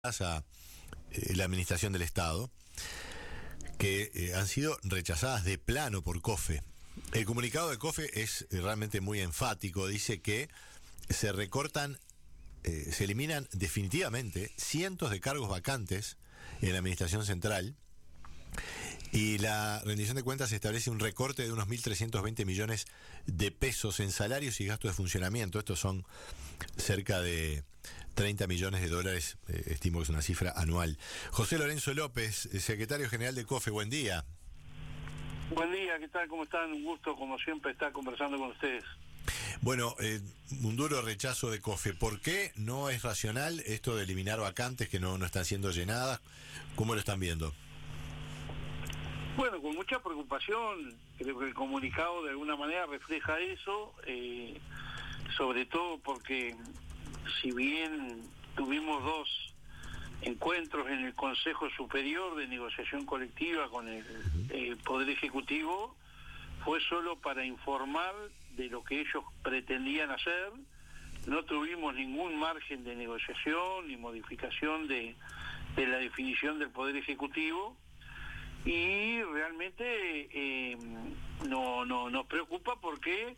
a la administración del Estado, que han sido rechazadas de plano por COFE. El comunicado de COFE es realmente muy enfático, dice que se recortan, se eliminan definitivamente cientos de cargos vacantes en la administración central, y la rendición de cuentas establece un recorte de unos 1.320 millones de pesos en salarios y gastos de funcionamiento. Estos son cerca de 30 millones de dólares, estimo que es una cifra anual. José Lorenzo López, secretario general de COFE, buen día. Buen día, ¿qué tal? ¿Cómo están? Un gusto, como siempre, estar conversando con ustedes. Bueno, un duro rechazo de COFE. ¿Por qué no es racional esto de eliminar vacantes que no están siendo llenadas? ¿Cómo lo están viendo? Bueno, con mucha preocupación. Creo que el comunicado de alguna manera refleja eso, sobre todo porque si bien tuvimos dos encuentros en el Consejo Superior de Negociación Colectiva con el Poder Ejecutivo, fue solo para informar de lo que ellos pretendían hacer. No tuvimos ningún margen de negociación ni modificación de la definición del Poder Ejecutivo, y realmente nos preocupa porque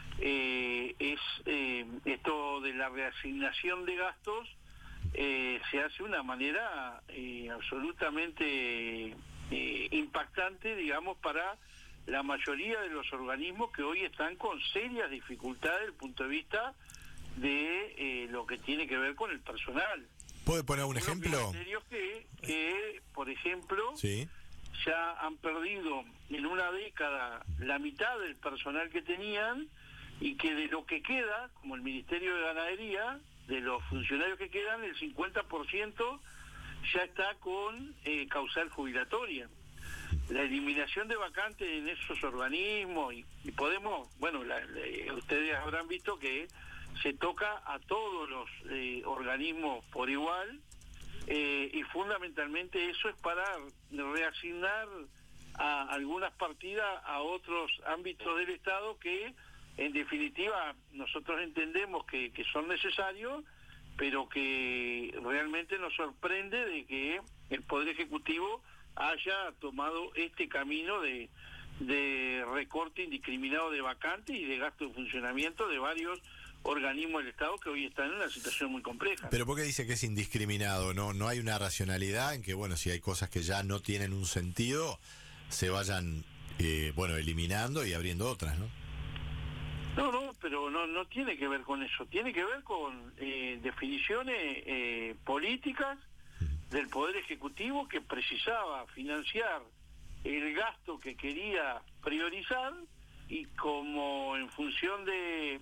esto de la reasignación de gastos se hace de una manera absolutamente impactante, digamos, para la mayoría de los organismos que hoy están con serias dificultades desde el punto de vista de lo que tiene que ver con el personal. ¿Puede poner un ejemplo? Ministerios que, por ejemplo, sí, ya han perdido en una década la mitad del personal que tenían, y que de lo que queda, como el Ministerio de Ganadería, de los funcionarios que quedan, el 50% ya está con causal jubilatoria. La eliminación de vacantes en esos organismos, y podemos, bueno, ustedes habrán visto que se toca a todos los organismos por igual, y fundamentalmente eso es para reasignar a algunas partidas a otros ámbitos del Estado que, en definitiva, nosotros entendemos que son necesarios, pero que realmente nos sorprende de que el Poder Ejecutivo haya tomado este camino de recorte indiscriminado de vacantes y de gasto de funcionamiento de varios organismos del Estado que hoy están en una situación muy compleja. ¿Pero por qué dice que es indiscriminado? ¿No hay una racionalidad en que, bueno, si hay cosas que ya no tienen un sentido, se vayan, eliminando y abriendo otras, ¿no? No, pero no tiene que ver con eso. Tiene que ver con definiciones políticas del Poder Ejecutivo, que precisaba financiar el gasto que quería priorizar, y como en función de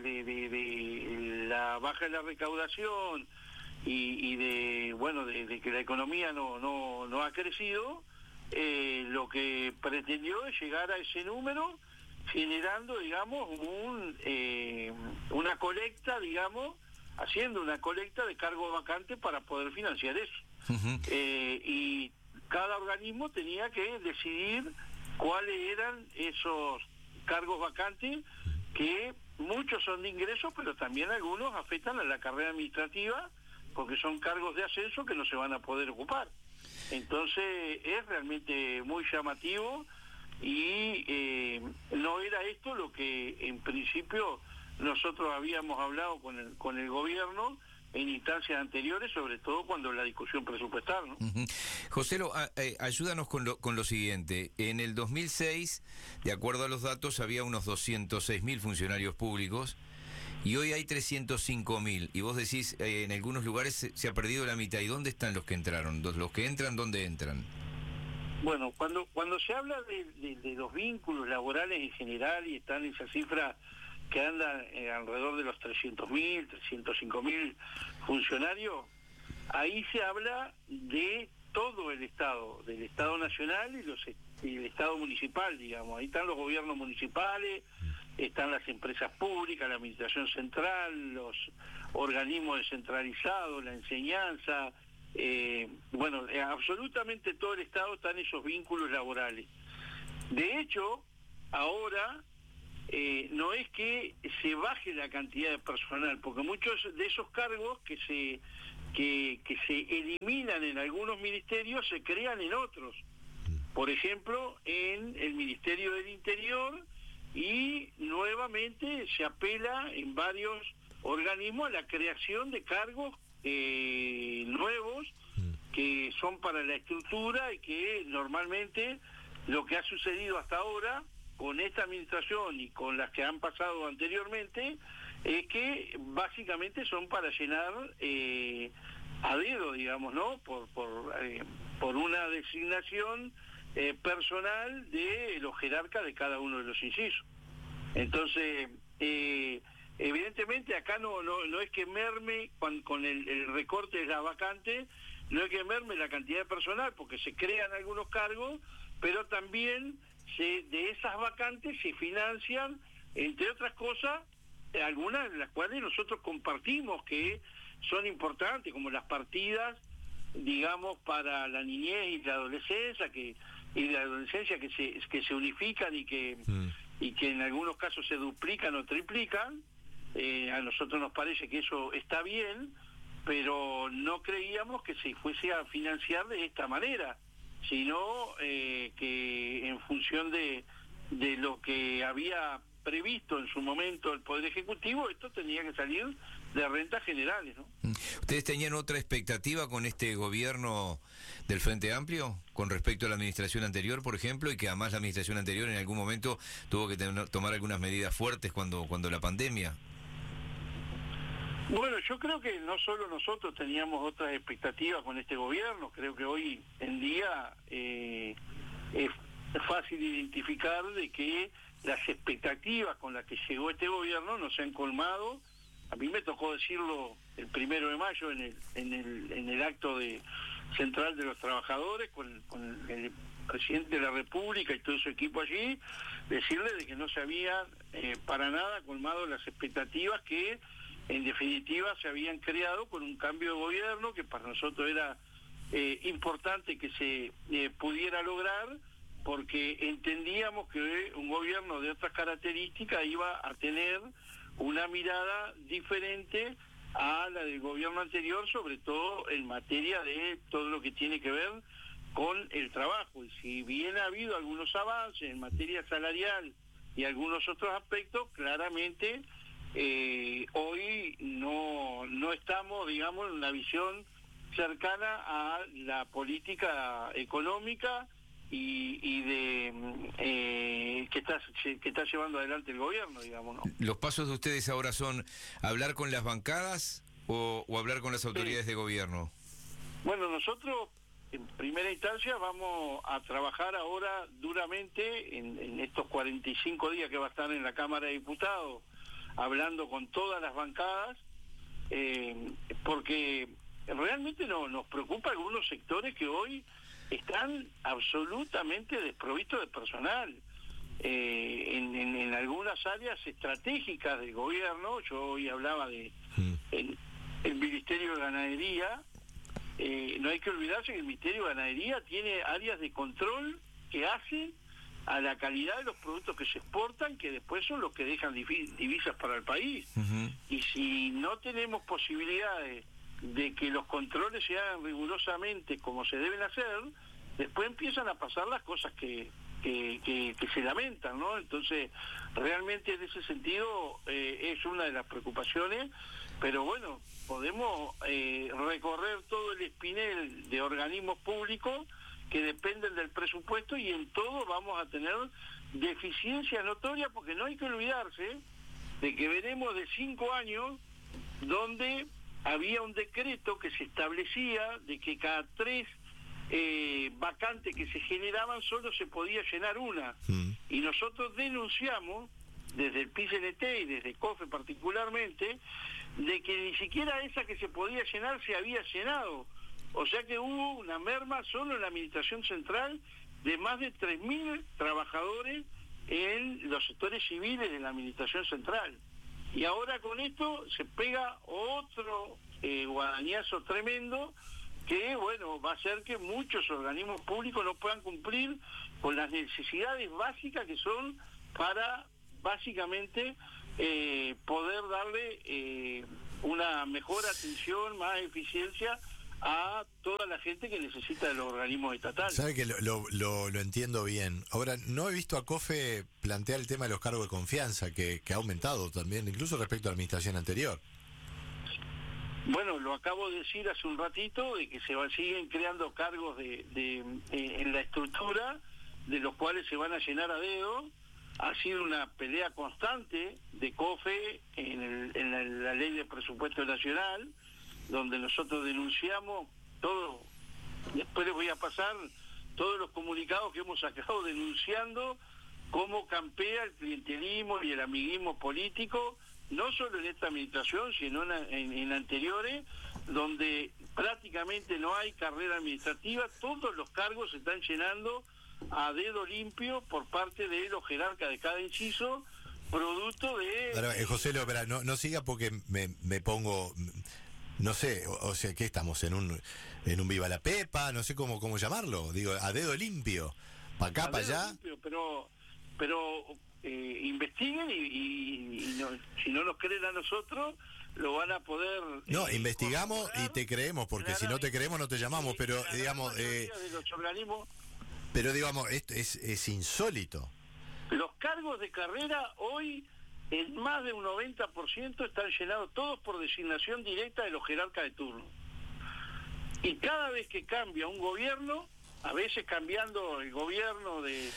la baja de la recaudación y de que la economía no ha crecido, lo que pretendió es llegar a ese número, generando, digamos, una colecta, digamos, haciendo una colecta de cargos vacantes para poder financiar eso. Uh-huh. Y cada organismo tenía que decidir cuáles eran esos cargos vacantes, que muchos son de ingresos, pero también algunos afectan a la carrera administrativa, porque son cargos de ascenso que no se van a poder ocupar. Entonces es realmente muy llamativo, y no era esto lo que en principio nosotros habíamos hablado con el gobierno en instancias anteriores, sobre todo cuando la discusión presupuestal, ¿no? Uh-huh. José, ayúdanos con lo siguiente. En el 2006, de acuerdo a los datos, había unos 206.000 funcionarios públicos, y hoy hay 305.000. Y vos decís, en algunos lugares se ha perdido la mitad. ¿Y dónde están los que entraron? Los que entran, ¿dónde entran? Bueno, cuando se habla de los vínculos laborales en general, y están esa cifra que anda alrededor de los 300.000, 305.000 funcionarios, ahí se habla de todo el Estado, del Estado nacional y el Estado municipal, digamos. Ahí están los gobiernos municipales, están las empresas públicas, la administración central, los organismos descentralizados, la enseñanza, absolutamente todo el Estado está en esos vínculos laborales. De hecho, ahora no es que se baje la cantidad de personal, porque muchos de esos cargos que que se eliminan en algunos ministerios se crean en otros. Por ejemplo, en el Ministerio del Interior, y nuevamente se apela en varios organismos a la creación de cargos nuevos que son para la estructura, y que normalmente lo que ha sucedido hasta ahora con esta administración y con las que han pasado anteriormente es que básicamente son para llenar a dedo, digamos, ¿no? Por una designación personal de los jerarcas de cada uno de los incisos. Entonces, evidentemente acá no es que merme con el recorte de las vacantes, no es que merme la cantidad de personal, porque se crean algunos cargos, pero también de esas vacantes se financian, entre otras cosas, algunas de las cuales nosotros compartimos que son importantes, como las partidas, digamos, para la niñez y la adolescencia, que se unifican y que en algunos casos se duplican o triplican. A nosotros nos parece que eso está bien, pero no creíamos que se fuese a financiar de esta manera, sino que en función de lo que había previsto en su momento el Poder Ejecutivo, esto tenía que salir de rentas generales, ¿no? ¿Ustedes tenían otra expectativa con este gobierno del Frente Amplio con respecto a la administración anterior, por ejemplo, y que además la administración anterior en algún momento tuvo que tomar algunas medidas fuertes cuando la pandemia? Bueno, yo creo que no solo nosotros teníamos otras expectativas con este gobierno, creo que hoy en día es fácil identificar de que las expectativas con las que llegó este gobierno no se han colmado. A mí me tocó decirlo el 1 de mayo en el acto central de los trabajadores con el presidente de la República y todo su equipo allí, decirle de que no se habían para nada colmado las expectativas que en definitiva se habían creado con un cambio de gobierno que para nosotros era importante que se pudiera lograr, porque entendíamos que un gobierno de otras características iba a tener una mirada diferente a la del gobierno anterior, sobre todo en materia de todo lo que tiene que ver con el trabajo. Y si bien ha habido algunos avances en materia salarial y algunos otros aspectos, claramente hoy no estamos, digamos, en una visión cercana a la política económica y que está llevando adelante el gobierno, digamos, ¿no? ¿Los pasos de ustedes ahora son hablar con las bancadas o hablar con las autoridades de gobierno? Bueno, nosotros en primera instancia vamos a trabajar ahora duramente en estos 45 días que va a estar en la Cámara de Diputados, hablando con todas las bancadas, porque realmente nos preocupa algunos sectores que hoy están absolutamente desprovistos de personal. En algunas áreas estratégicas del gobierno, yo hoy hablaba de el Ministerio de Ganadería, no hay que olvidarse que el Ministerio de Ganadería tiene áreas de control que hacen a la calidad de los productos que se exportan, que después son los que dejan divisas para el país. Y si no tenemos posibilidades de que los controles se hagan rigurosamente como se deben hacer, después empiezan a pasar las cosas que se lamentan, ¿no? Entonces, realmente en ese sentido es una de las preocupaciones, pero bueno, podemos recorrer todo el espinel de organismos públicos que dependen del presupuesto, y en todo vamos a tener deficiencias notorias, porque no hay que olvidarse de que venimos de 5 años donde había un decreto que se establecía de que cada 3 vacantes que se generaban solo se podía llenar una. Y nosotros denunciamos desde el PICNT y desde COFE particularmente de que ni siquiera esa que se podía llenar se había llenado. O sea que hubo una merma solo en la administración central de más de 3.000 trabajadores en los sectores civiles de la administración central. Y ahora con esto se pega otro guadañazo tremendo que, bueno, va a hacer que muchos organismos públicos no puedan cumplir con las necesidades básicas que son para, básicamente, poder darle una mejor atención, más eficiencia a toda la gente que necesita de los organismos estatales. Sabe que lo entiendo bien. Ahora, no he visto a COFE plantear el tema de los cargos de confianza, que ha aumentado también, incluso respecto a la administración anterior. Bueno, lo acabo de decir hace un ratito, de que siguen creando cargos en la estructura, de los cuales se van a llenar a dedo. Ha sido una pelea constante de COFE en la ley de presupuesto nacional, donde nosotros denunciamos todo. Después les voy a pasar todos los comunicados que hemos sacado denunciando cómo campea el clientelismo y el amiguismo político, no solo en esta administración, sino en anteriores, donde prácticamente no hay carrera administrativa, todos los cargos se están llenando a dedo limpio por parte de los jerarcas de cada inciso, producto de... Pero, José López, no siga porque me pongo... No sé, o sea, ¿qué estamos? ¿En un Viva la Pepa? No sé cómo llamarlo. Digo, a dedo limpio. Para acá, para allá. Limpio, pero investiguen y no, si no nos creen a nosotros, lo van a poder... No, investigamos y te creemos, porque si no te creemos no te llamamos, pero digamos... de los organismos, pero digamos, esto es insólito. los cargos de carrera hoy, en más de un 90%, están llenados todos por designación directa de los jerarcas de turno. Y cada vez que cambia un gobierno, a veces cambiando el gobierno de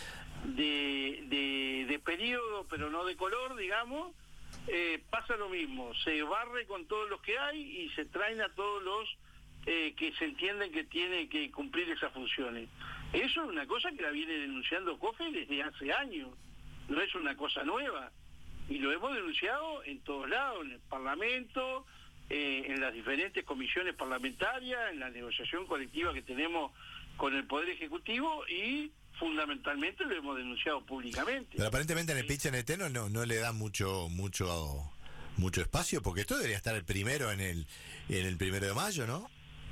periodo, pero no de color, digamos, pasa lo mismo. Se barre con todos los que hay y se traen a todos los que se entienden que tienen que cumplir esas funciones. Eso es una cosa que la viene denunciando COFE desde hace años. No es una cosa nueva. Y lo hemos denunciado en todos lados, en el Parlamento, en las diferentes comisiones parlamentarias, en la negociación colectiva que tenemos con el Poder Ejecutivo y fundamentalmente lo hemos denunciado públicamente. Pero aparentemente en el PIT-CNT no le da mucho espacio, porque esto debería estar el primero en el 1 de mayo, ¿no?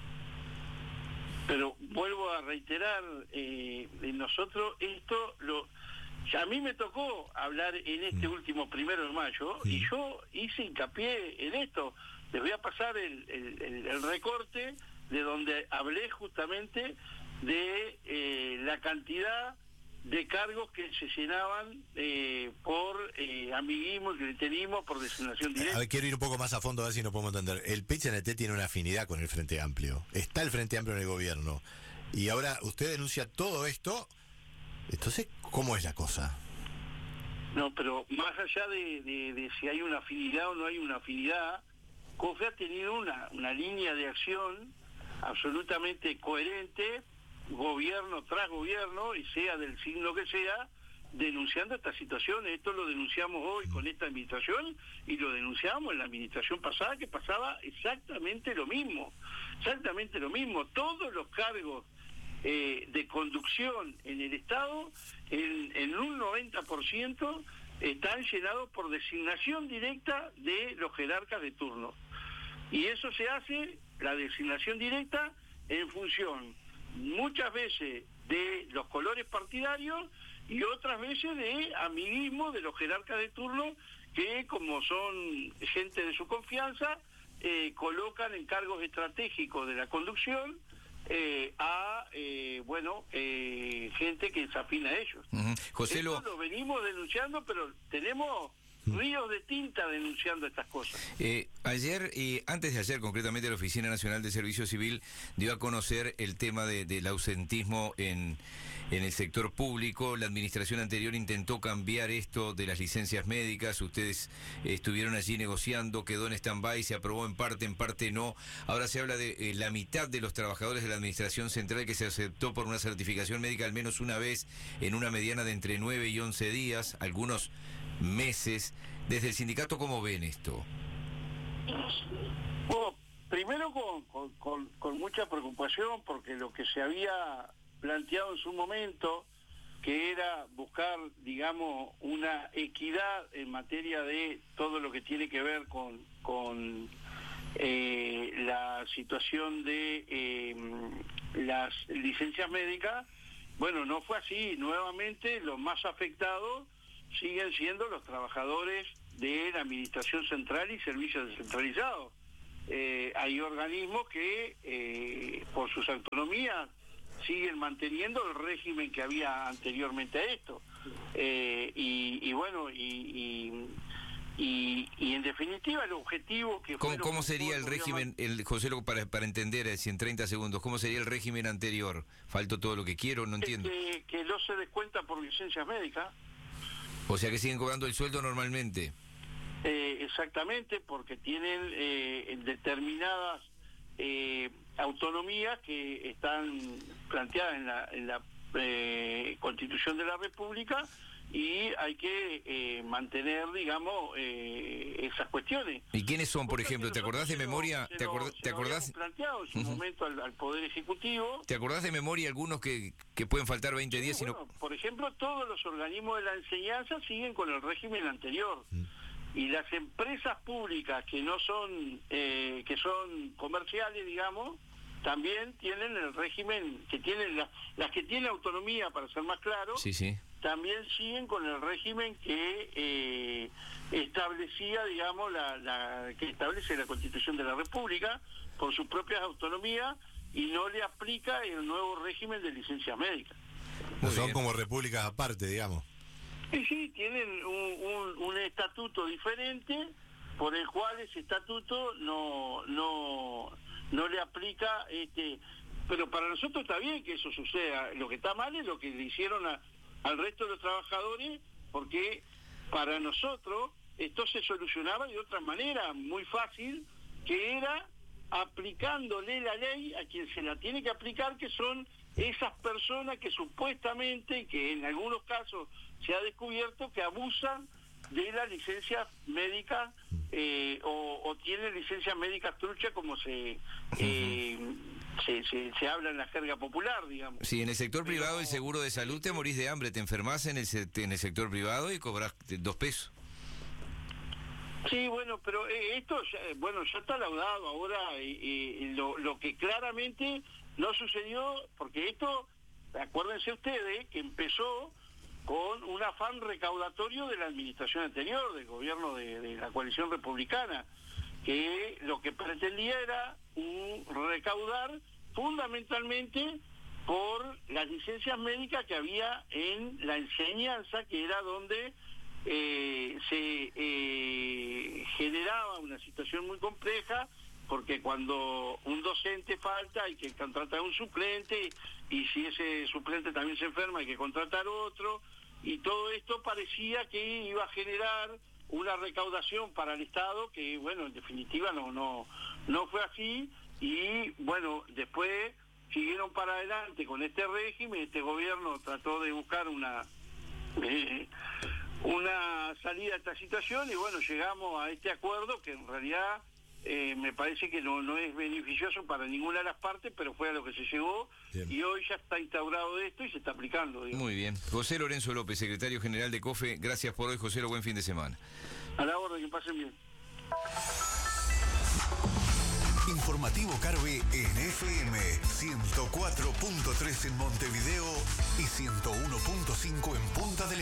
Pero vuelvo a reiterar, nosotros a mí me tocó hablar en este último 1 de mayo y yo hice hincapié en esto. Les voy a pasar el recorte de donde hablé justamente de la cantidad de cargos que se llenaban por amiguismo, clientelismo, por designación directa. A ver, quiero ir un poco más a fondo a ver si nos podemos entender. El PIT-CNT tiene una afinidad con el Frente Amplio. Está el Frente Amplio en el gobierno. Y ahora usted denuncia todo esto. Entonces, ¿cómo es la cosa? No, pero más allá de si hay una afinidad o no hay una afinidad, COFE ha tenido una línea de acción absolutamente coherente, gobierno tras gobierno, y sea del signo que sea, denunciando estas situaciones. Esto lo denunciamos hoy con esta administración y lo denunciamos en la administración pasada, que pasaba exactamente lo mismo. Todos los cargos de conducción en el Estado, en un 90%, están llenados por designación directa de los jerarcas de turno. Y eso se hace, la designación directa, en función muchas veces de los colores partidarios y otras veces de amiguismo de los jerarcas de turno, que como son gente de su confianza, colocan en cargos estratégicos de la conducción a gente que se afina a ellos. José, esto lo venimos denunciando, pero tenemos ríos de tinta denunciando estas cosas. Ayer, antes de ayer concretamente, la Oficina Nacional de Servicio Civil dio a conocer el tema del ausentismo en el sector público. La administración anterior intentó cambiar esto de las licencias médicas. Ustedes estuvieron allí negociando, quedó en stand-by, se aprobó en parte no. Ahora se habla de la mitad de los trabajadores de la administración central que se aceptó por una certificación médica al menos una vez en una mediana de entre 9 y 11 días, algunos meses. Desde el sindicato, ¿cómo ven esto? Bueno, primero con mucha preocupación, porque lo que se había planteado en su momento, que era buscar, digamos, una equidad en materia de todo lo que tiene que ver con la situación de las licencias médicas, bueno, no fue así. Nuevamente, los más afectados siguen siendo los trabajadores de la Administración Central y Servicios Descentralizados. hay organismos que por sus autonomías siguen manteniendo el régimen que había anteriormente a esto. Y en definitiva el objetivo que ¿Cómo sería el régimen, José, para entender, si en 30 segundos, cómo sería el régimen anterior? Falto todo lo que quiero, no entiendo. Que no se descuenta por licencias médicas. O sea que siguen cobrando el sueldo normalmente. Exactamente, porque tienen determinadas autonomías que están planteadas en la Constitución de la República, y hay que mantener, digamos, esas cuestiones. ¿Y quiénes son, por ejemplo? ¿Te acordás de memoria? ¿Te acordás? Planteado en su momento al Poder Ejecutivo. ¿Te acordás de memoria algunos que pueden faltar 20 días? Bueno, por ejemplo, todos los organismos de la enseñanza siguen con el régimen anterior. Y las empresas públicas que no son, que son comerciales, digamos, también tienen el régimen, que tienen las que tienen autonomía, para ser más claro. Sí, sí. También siguen con el régimen que establecía, digamos, que establece la Constitución de la República por sus propias autonomías, y no le aplica el nuevo régimen de licencias médicas. Son como repúblicas aparte, digamos. Y sí, tienen un estatuto diferente, por el cual ese estatuto no le aplica, pero para nosotros está bien que eso suceda. Lo que está mal es lo que le hicieron al resto de los trabajadores, porque para nosotros esto se solucionaba de otra manera muy fácil, que era aplicándole la ley a quien se la tiene que aplicar, que son esas personas que supuestamente, que en algunos casos se ha descubierto que abusan de las licencias médicas, o tienen licencias médicas truchas, como se habla en la jerga popular, digamos. Sí, en el sector privado, el seguro de salud, te morís de hambre, te enfermas en el sector privado y cobras 2 pesos. Sí, bueno, pero esto ya está laudado ahora, lo que claramente no sucedió, porque esto, acuérdense ustedes, que empezó con un afán recaudatorio de la administración anterior, del gobierno de la coalición republicana, que lo que pretendía era recaudar fundamentalmente por las licencias médicas que había en la enseñanza, que era donde se generaba una situación muy compleja, porque cuando un docente falta hay que contratar un suplente, y si ese suplente también se enferma hay que contratar otro, y todo esto parecía que iba a generar una recaudación para el Estado, que bueno, en definitiva no fue así. Y bueno, después siguieron para adelante con este régimen. Este gobierno trató de buscar una salida a esta situación, y bueno, llegamos a este acuerdo que en realidad me parece que no es beneficioso para ninguna de las partes, pero fue a lo que se llegó. Bien. Y hoy ya está instaurado esto y se está aplicando, digamos. Muy bien. José Lorenzo López, secretario general de COFE, gracias por hoy, José, buen fin de semana. A la orden, que pasen bien. Informativo Carve en FM 104.3 en Montevideo y 101.5 en Punta del